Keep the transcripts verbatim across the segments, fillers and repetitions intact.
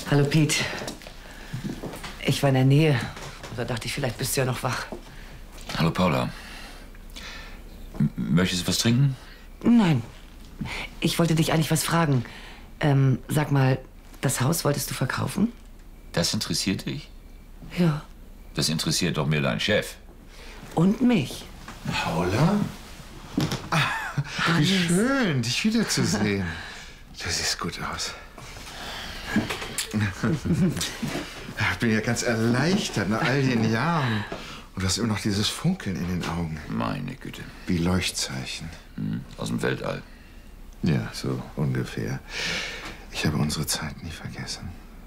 Hallo, Pete. Ich war in der Nähe. Da dachte ich, vielleicht bist du ja noch wach. Hallo, Paula. M möchtest du was trinken? Nein. Ich wollte dich eigentlich was fragen. Ähm, sag mal, das Haus wolltest du verkaufen? Das interessiert dich? Ja. Das interessiert doch mehr deinen Chef. Und mich. Paula? Ah, wie schön, dich wiederzusehen. Du siehst gut aus. Ich bin ja ganz erleichtert nach all den Jahren. Und du hast immer noch dieses Funkeln in den Augen. Meine Güte. Wie Leuchtzeichen. Hm, aus dem Weltall. Ja, so ungefähr. Ich habe unsere Zeit nie vergessen.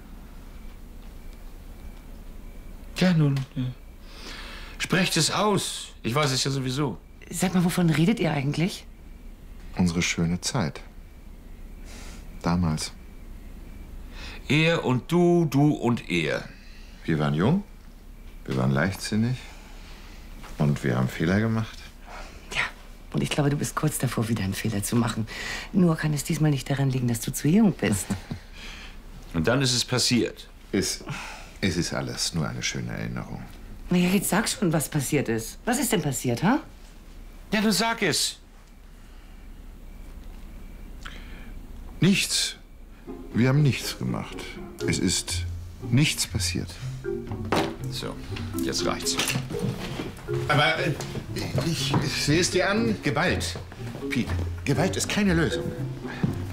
Ja, nun. Ja. Sprecht es aus. Ich weiß es ja sowieso. Sag mal, wovon redet ihr eigentlich? Unsere schöne Zeit. Damals. Er und du, du und er. Wir waren jung, wir waren leichtsinnig und wir haben Fehler gemacht. Ja, und ich glaube, du bist kurz davor, wieder einen Fehler zu machen. Nur kann es diesmal nicht daran liegen, dass du zu jung bist. Und dann ist es passiert. Es, es ist alles nur eine schöne Erinnerung. Na ja, jetzt sag schon, was passiert ist. Was ist denn passiert, ha? Ja, nun sag es. Nichts. Wir haben nichts gemacht. Es ist nichts passiert. So, jetzt reicht's. Aber äh, ich, ich sehe es dir an. Gewalt. Pete, Gewalt ist keine Lösung.